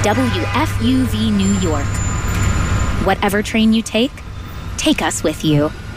WFUV New York. Whatever train you take us with you.